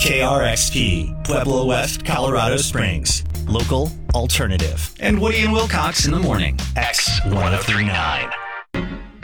KRXP, Pueblo West, Colorado Springs. Local, alternative. And Woody and Wilcox in the morning. X1039.